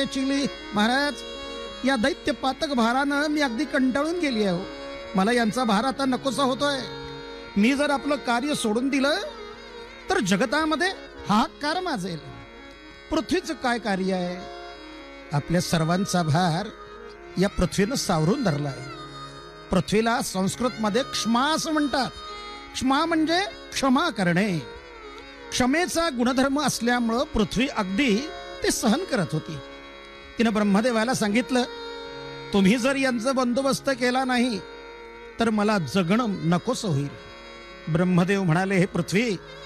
Chilli Maharaj, या दैत्य पातक भारानं मी अगदी कंटाळून गेली आहे. मला यांचा भार आता नकोसा होतोय. मी जर आपलं कार्य सोडून दिलं तर जगतामध्ये हाहाकार माजेल. पृथ्वीचं काय कार्य आहे? आपल्या सर्वांचा भार या पृथ्वीनं सावरून धरला आहे. पृथ्वीला संस्कृतमध्ये क्षमा असं म्हणतात. क्षमा म्हणजे क्षमा करणे. क्षमेचा गुणधर्म असल्यामुळं पृथ्वी अगदी ते सहन करत होती. तिनं ब्रह्मदेवाला सांगितलं, तुम्ही जर यांचा बंदोबस्त केला नाही तर मला जगणं नकोस होईल. ब्रह्मदेव म्हणाले, हे पृथ्वी,